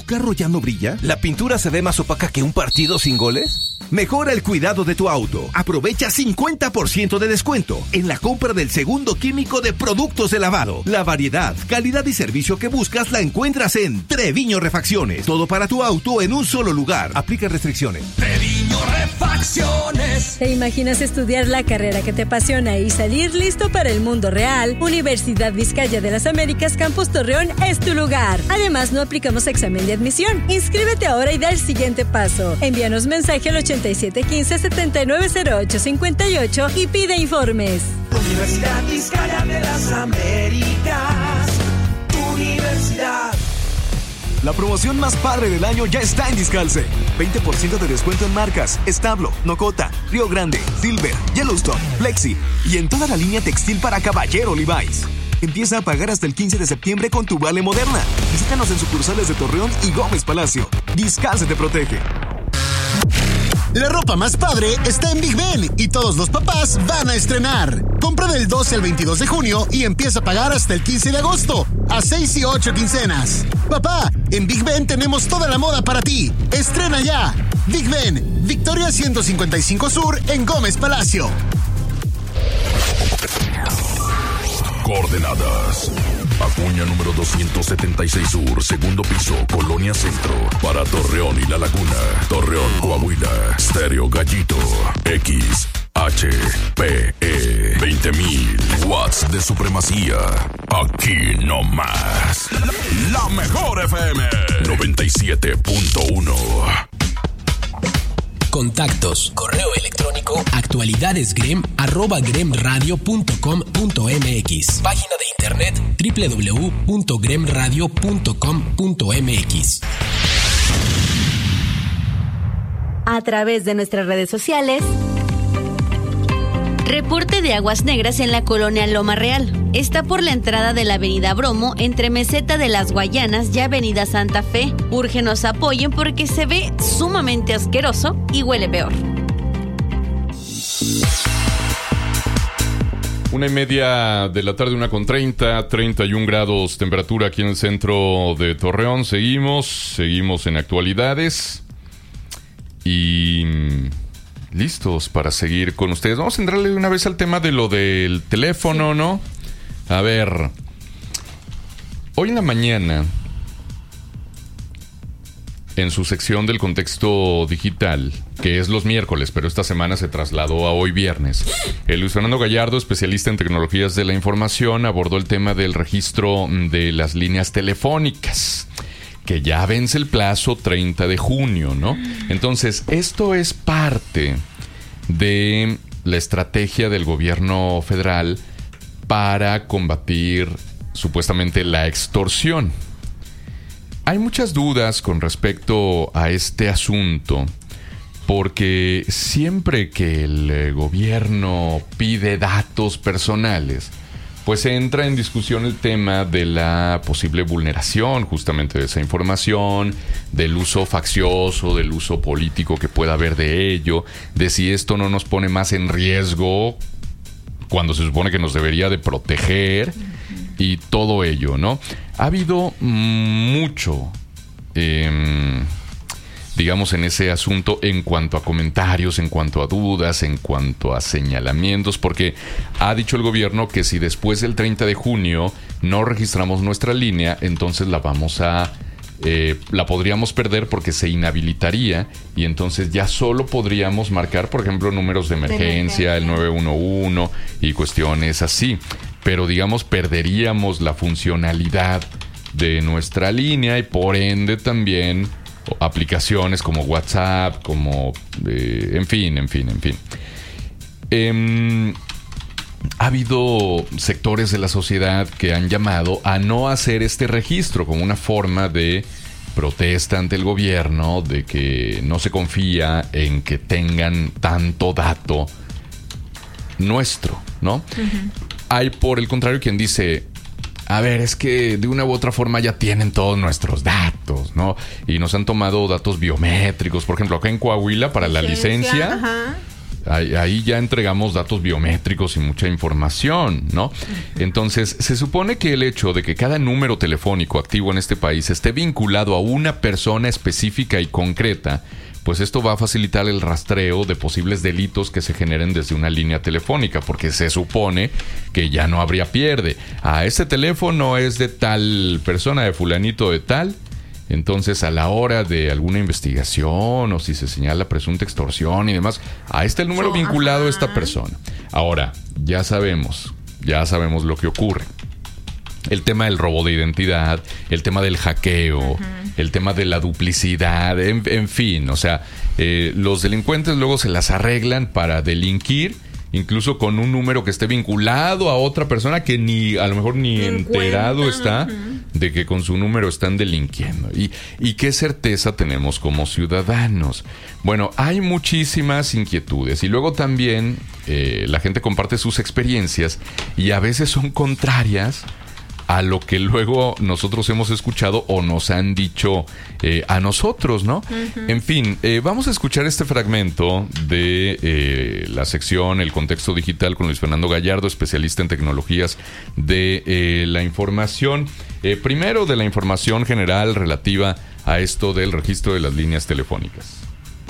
carro ya no brilla? ¿La pintura se ve más opaca que un partido sin goles? Mejora el cuidado de tu auto. Aprovecha 50% de descuento en la compra del segundo químico de productos de lavado. La variedad, calidad y servicio que buscas la encuentras en Treviño Refacciones. Todo para tu auto en un solo lugar. Aplica restricciones. Treviño Refacciones. ¿Te imaginas estudiar la carrera que te apasiona y salir listo para el mundo real? Universidad Vizcaya de las Américas Campus Torreón es tu lugar. Además, no aplicamos examen de admisión. Inscríbete ahora y da el siguiente paso. Envíanos mensaje al 8715-790858 y pide informes. Universidad Vizcaya de las Américas, tu universidad. La promoción más padre del año ya está en Discalce. 20% de descuento en marcas Establo, Nocota, Río Grande, Silver, Yellowstone, Flexi y en toda la línea textil para caballero Levi's. Empieza a pagar hasta el 15 de septiembre con tu Vale Moderna. Visítanos en sucursales de Torreón y Gómez Palacio. Discalce te protege. La ropa más padre está en Big Ben y todos los papás van a estrenar. Compra del 12 al 22 de junio y empieza a pagar hasta el 15 de agosto, a 6 y 8 quincenas. Papá, en Big Ben tenemos toda la moda para ti. Estrena ya. Big Ben, Victoria 155 Sur en Gómez Palacio. Coordenadas: Acuña número 276 Sur, segundo piso, Colonia Centro. Para Torreón y La Laguna, Torreón, Coahuila, Stereo Gallito, XHPE, 20.000 watts de supremacía. Aquí no más. La mejor FM 97.1. Contactos, correo electrónico actualidadesgrem@gremradio.com.mx. Página de internet www.gremradio.com.mx. A través de nuestras redes sociales. Reporte de aguas negras en la colonia Loma Real. Está por la entrada de la avenida Bromo, entre Meseta de las Guayanas y avenida Santa Fe. Urge nos apoyen porque se ve sumamente asqueroso y huele peor. 1:30 de la tarde, 1:30, 31 grados temperatura aquí en el centro de Torreón. Seguimos en actualidades y listos para seguir con ustedes. Vamos a entrarle de una vez al tema de lo del teléfono, ¿no? A ver, hoy en la mañana, en su sección del contexto digital, que es los miércoles, pero esta semana se trasladó a hoy viernes, el Luis Fernando Gallardo, especialista en tecnologías de la información, abordó el tema del registro de las líneas telefónicas, que ya vence el plazo 30 de junio, ¿no? Entonces, esto es parte de la estrategia del gobierno federal para combatir supuestamente la extorsión. Hay muchas dudas con respecto a este asunto, porque siempre que el gobierno pide datos personales, pues entra en discusión el tema de la posible vulneración justamente de esa información, del uso faccioso, del uso político que pueda haber de ello, de si esto no nos pone más en riesgo cuando se supone que nos debería de proteger y todo ello, ¿no? Ha habido mucho, digamos, en ese asunto en cuanto a comentarios, en cuanto a dudas, en cuanto a señalamientos, porque ha dicho el gobierno que si después del 30 de junio no registramos nuestra línea, entonces la podríamos perder porque se inhabilitaría y entonces ya solo podríamos marcar, por ejemplo, números de emergencia, el 911 y cuestiones así. Pero, digamos, perderíamos la funcionalidad de nuestra línea y por ende también aplicaciones como WhatsApp, como en fin. Ha habido sectores de la sociedad que han llamado a no hacer este registro como una forma de protesta ante el gobierno, de que no se confía en que tengan tanto dato nuestro, ¿no? Uh-huh. Hay, por el contrario, quien dice, a ver, es que de una u otra forma ya tienen todos nuestros datos, ¿no? Y nos han tomado datos biométricos, por ejemplo, acá en Coahuila para la licencia. Ajá. ahí ya entregamos datos biométricos y mucha información, ¿no? Entonces, se supone que el hecho de que cada número telefónico activo en este país esté vinculado a una persona específica y concreta, pues esto va a facilitar el rastreo de posibles delitos que se generen desde una línea telefónica, porque se supone que ya no habría pierde. Este teléfono es de tal persona, de fulanito de tal. Entonces, a la hora de alguna investigación o si se señala presunta extorsión y demás, está el número vinculado a esta persona. Ahora, ya sabemos lo que ocurre. El tema del robo de identidad, el tema del hackeo, el tema de la duplicidad, en fin, o sea, los delincuentes luego se las arreglan para delinquir, incluso con un número que esté vinculado a otra persona que a lo mejor ni enterado está de que con su número están delinquiendo. ¿Y qué certeza tenemos como ciudadanos? Bueno, hay muchísimas inquietudes y luego también la gente comparte sus experiencias y a veces son contrarias a lo que luego nosotros hemos escuchado o nos han dicho a nosotros, ¿no? En fin, vamos a escuchar este fragmento de la sección El Contexto Digital con Luis Fernando Gallardo, especialista en tecnologías de la información. Primero, de la información general relativa a esto del registro de las líneas telefónicas.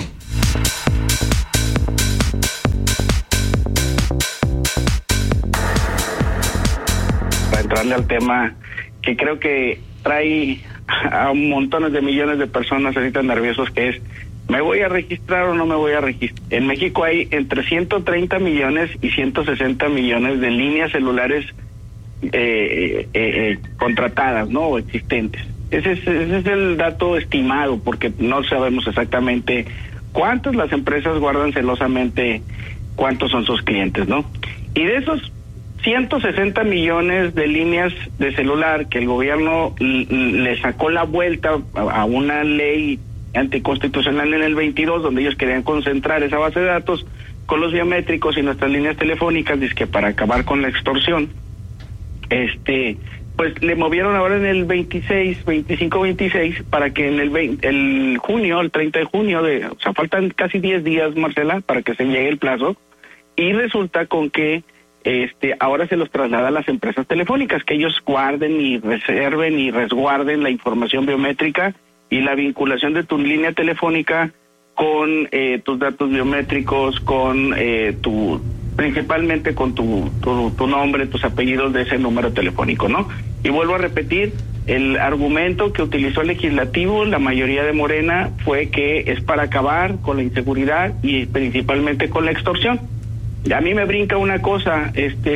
Entrarle al tema que creo que trae a montones de millones de personas ahorita nerviosos, que es: ¿me voy a registrar o no me voy a registrar? En México hay entre 130 millones y 160 millones de líneas celulares contratadas, ¿no? O existentes. Ese es el dato estimado, porque no sabemos exactamente cuántas las empresas guardan celosamente cuántos son sus clientes, ¿no? Y de esos 160 millones de líneas de celular que el gobierno le sacó la vuelta a una ley anticonstitucional en el 22, donde ellos querían concentrar esa base de datos con los biométricos y nuestras líneas telefónicas, dizque para acabar con la extorsión, pues le movieron ahora en el 25-26 para que en el junio, el 30 de junio, o sea, faltan casi 10 días, Marcela, para que se llegue el plazo, y resulta con que ahora se los traslada a las empresas telefónicas, que ellos guarden y reserven y resguarden la información biométrica y la vinculación de tu línea telefónica con tus datos biométricos, con principalmente con tu nombre, tus apellidos de ese número telefónico, ¿no? Y vuelvo a repetir, el argumento que utilizó el legislativo, la mayoría de Morena, fue que es para acabar con la inseguridad y principalmente con la extorsión. A mí me brinca una cosa,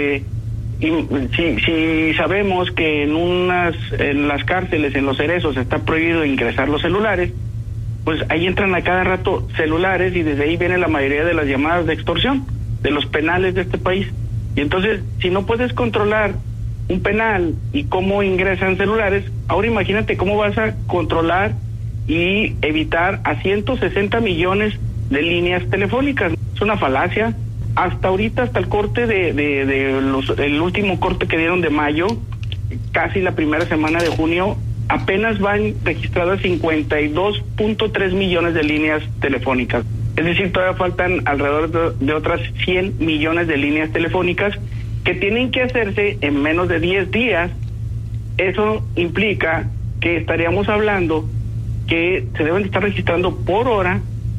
si sabemos que en las cárceles, en los cerezos, está prohibido ingresar los celulares, pues ahí entran a cada rato celulares y desde ahí viene la mayoría de las llamadas de extorsión, de los penales de este país. Y entonces, si no puedes controlar un penal y cómo ingresan celulares, ahora imagínate cómo vas a controlar y evitar a 160 millones de líneas telefónicas. Es una falacia. Hasta ahorita, hasta el corte el último corte que dieron de mayo, casi la primera semana de junio, apenas van registradas 52.3 millones de líneas telefónicas. Es decir, todavía faltan alrededor de otras 100 millones de líneas telefónicas que tienen que hacerse en menos de 10 días. Eso implica que estaríamos hablando que se deben estar registrando por hora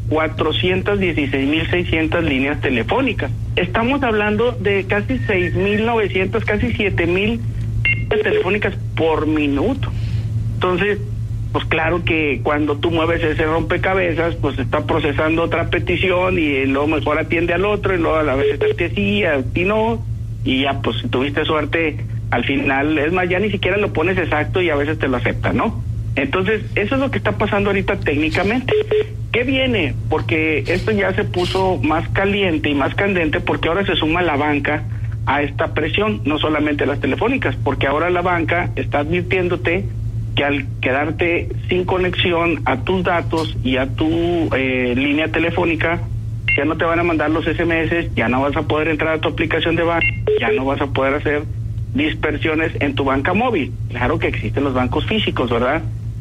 416.600 líneas telefónicas. Estamos hablando de casi 6.900, casi 7.000 telefónicas por minuto. Entonces, pues claro que cuando tú mueves ese rompecabezas, pues está procesando otra petición y luego mejor atiende al otro y luego a la vez que sí, a ti no, y ya pues si tuviste suerte, al final, es más, ya ni siquiera lo pones exacto y a veces te lo aceptan, ¿no? Entonces, eso es lo que está pasando ahorita técnicamente. ¿Qué viene? Porque esto ya se puso más caliente y más candente porque ahora se suma la banca a esta presión, no solamente las telefónicas, porque ahora la banca está advirtiéndote que al quedarte sin conexión a tus datos y a tu línea telefónica, ya no te van a mandar los SMS, ya no vas a poder entrar a tu aplicación de banco, ya no vas a poder hacer dispersiones en tu banca móvil. Claro que existen los bancos físicos, ¿verdad?,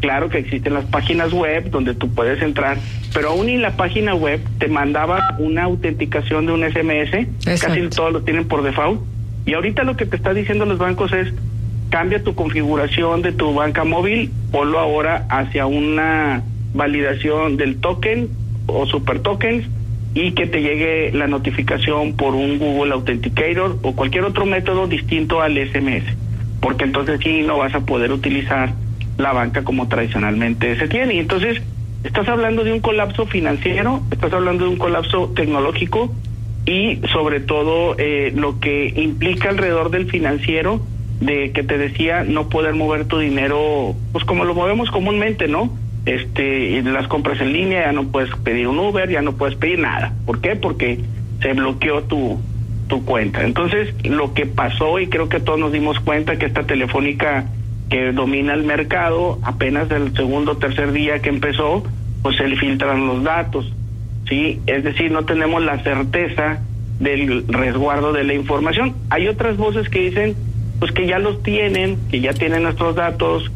Claro que existen las páginas web donde tú puedes entrar, pero aún en la página web te mandaba una autenticación de un SMS. Exacto. Casi todos lo tienen por default. Y ahorita lo que te está diciendo los bancos es, cambia tu configuración de tu banca móvil, ponlo ahora hacia una validación del token o super tokens, y que te llegue la notificación por un Google Authenticator o cualquier otro método distinto al SMS, porque entonces sí no vas a poder utilizar la banca como tradicionalmente se tiene. Y entonces estás hablando de un colapso financiero, estás hablando de un colapso tecnológico y sobre todo lo que implica alrededor del financiero, de que te decía, no poder mover tu dinero pues como lo movemos comúnmente, ¿no? Las compras en línea, ya no puedes pedir un Uber, ya no puedes pedir nada. ¿Por qué? Porque se bloqueó tu cuenta. Entonces, lo que pasó, y creo que todos nos dimos cuenta, que esta Telefónica que domina el mercado, apenas el segundo o tercer día que empezó, pues se le filtran los datos, ¿sí? Es decir, no tenemos la certeza del resguardo de la información. Hay otras voces que dicen, pues que ya los tienen, que ya tienen nuestros datos,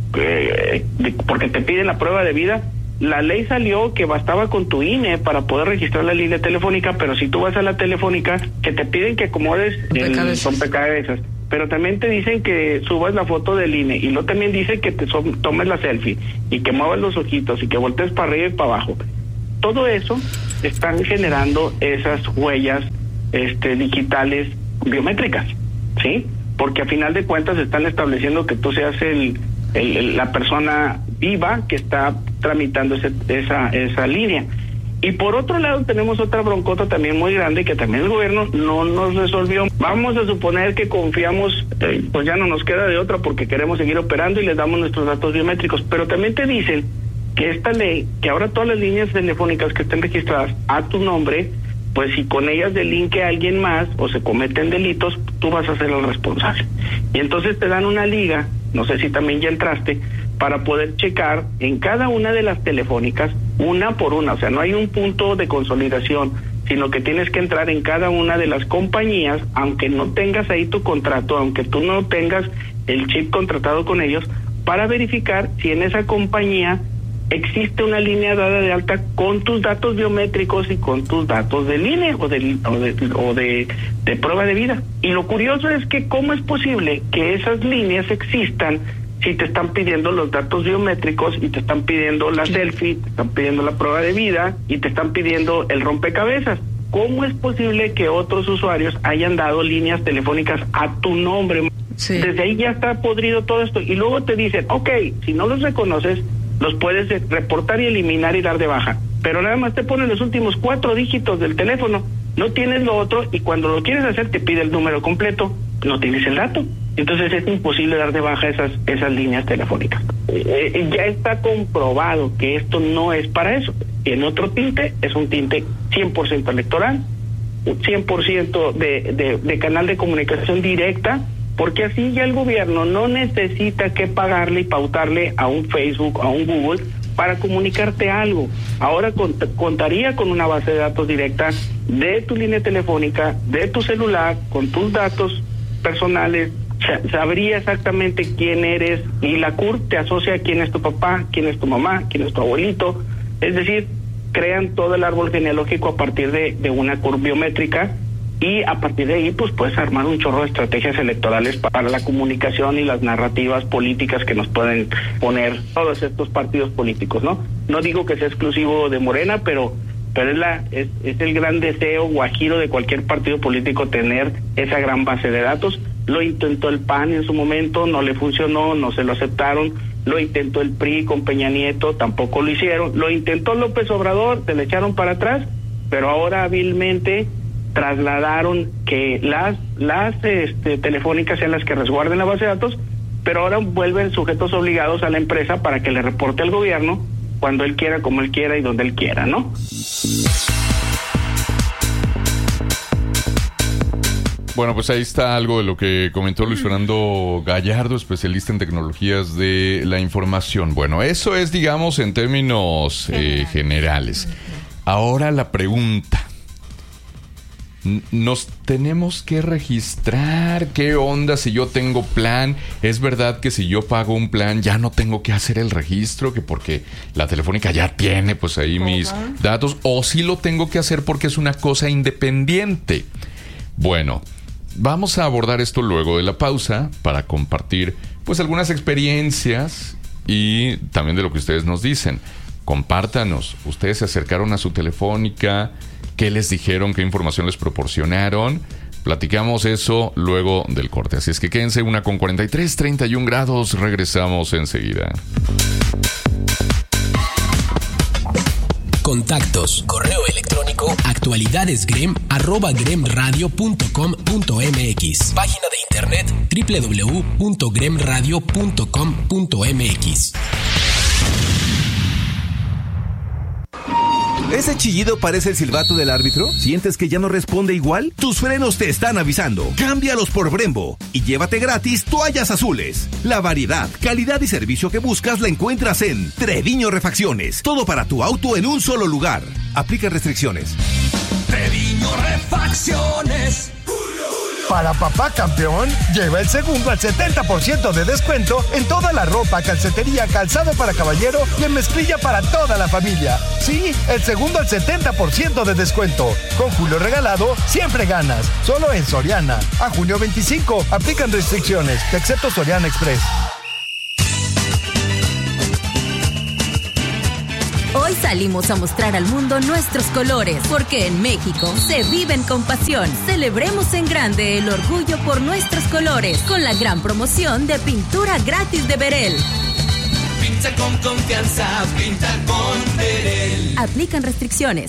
porque te piden la prueba de vida. La ley salió que bastaba con tu INE para poder registrar la línea telefónica, pero si tú vas a la Telefónica, que te piden que acomodes el rompecabezas, pero también te dicen que subas la foto del INE, y luego también dice que te tomes la selfie, y que muevas los ojitos, y que voltees para arriba y para abajo. Todo eso están generando esas huellas digitales biométricas, ¿sí? Porque a final de cuentas están estableciendo que tú seas la persona viva que está tramitando esa línea. Y por otro lado tenemos otra broncota también muy grande, que también el gobierno no nos resolvió. Vamos a suponer que confiamos, pues ya no nos queda de otra, porque queremos seguir operando y les damos nuestros datos biométricos, pero también te dicen que esta ley, que ahora todas las líneas telefónicas que estén registradas a tu nombre, pues si con ellas delinque a alguien más o se cometen delitos, tú vas a ser el responsable. Y entonces te dan una liga, no sé si también ya entraste, para poder checar en cada una de las telefónicas, una por una. O sea, no hay un punto de consolidación, sino que tienes que entrar en cada una de las compañías, aunque no tengas ahí tu contrato, aunque tú no tengas el chip contratado con ellos, para verificar si en esa compañía existe una línea dada de alta con tus datos biométricos y con tus datos de línea o de prueba de vida. Y lo curioso es que cómo es posible que esas líneas existan si te están pidiendo los datos biométricos y te están pidiendo la selfie, te están pidiendo la prueba de vida y te están pidiendo el rompecabezas. ¿Cómo es posible que otros usuarios hayan dado líneas telefónicas a tu nombre? Sí. Desde ahí ya está podrido todo esto. Y luego te dicen, ok, si no los reconoces, los puedes reportar y eliminar y dar de baja, pero nada más te ponen los últimos 4 dígitos del teléfono, no tienes lo otro, y cuando lo quieres hacer te pide el número completo, no tienes el dato. Entonces es imposible dar de baja esas líneas telefónicas. Ya está comprobado que esto no es para eso. En otro tinte, es un tinte 100% electoral, 100% de canal de comunicación directa, porque así ya el gobierno no necesita que pagarle y pautarle a un Facebook, a un Google, para comunicarte algo. Ahora contaría con una base de datos directa de tu línea telefónica, de tu celular, con tus datos personales, sabría exactamente quién eres, y la CURP te asocia a quién es tu papá, quién es tu mamá, quién es tu abuelito. Es decir, crean todo el árbol genealógico a partir de una CURP biométrica, y a partir de ahí pues puedes armar un chorro de estrategias electorales para la comunicación y las narrativas políticas que nos pueden poner todos estos partidos políticos, ¿no? No digo que sea exclusivo de Morena, pero es el gran deseo guajiro de cualquier partido político tener esa gran base de datos. Lo intentó el PAN en su momento, no le funcionó, no se lo aceptaron. Lo intentó el PRI con Peña Nieto, tampoco lo hicieron. Lo intentó López Obrador, se le echaron para atrás, pero ahora hábilmente trasladaron que las telefónicas sean las que resguarden la base de datos, pero ahora vuelven sujetos obligados a la empresa para que le reporte al gobierno cuando él quiera, como él quiera y donde él quiera, ¿no? Bueno, pues ahí está algo de lo que comentó Luis Fernando Gallardo, especialista en tecnologías de la información. Bueno, eso es, digamos, en términos generales. Ahora la pregunta: nos tenemos que registrar. ¿Qué onda si yo tengo plan? Es verdad que si yo pago un plan ya no tengo que hacer el registro, que porque la Telefónica ya tiene pues ahí mis datos, o si lo tengo que hacer porque es una cosa independiente. Bueno, vamos a abordar esto luego de la pausa para compartir pues algunas experiencias y también de lo que ustedes nos dicen. Compártanos, ustedes se acercaron a su Telefónica, ¿qué les dijeron? ¿Qué información les proporcionaron? Platicamos eso luego del corte. Así es que quédense, 1:43, 31 grados. Regresamos enseguida. Contactos, correo electrónico, actualidadesgrem@gremradio.com.mx. Página de internet www.gremradio.com.mx. ¿Ese chillido parece el silbato del árbitro? ¿Sientes que ya no responde igual? Tus frenos te están avisando. Cámbialos por Brembo y llévate gratis toallas azules. La variedad, calidad y servicio que buscas la encuentras en Treviño Refacciones. Todo para tu auto en un solo lugar. Aplica restricciones. Treviño Refacciones. Para papá campeón, lleva el segundo al 70% de descuento en toda la ropa, calcetería, calzado para caballero y en mezclilla para toda la familia. Sí, el segundo al 70% de descuento. Con Julio Regalado, siempre ganas. Solo en Soriana. A junio 25, aplican restricciones, excepto Soriana Express. Hoy salimos a mostrar al mundo nuestros colores, porque en México se viven con pasión. Celebremos en grande el orgullo por nuestros colores, con la gran promoción de pintura gratis de Berel. Pinta con confianza, pinta con Berel. Aplican restricciones.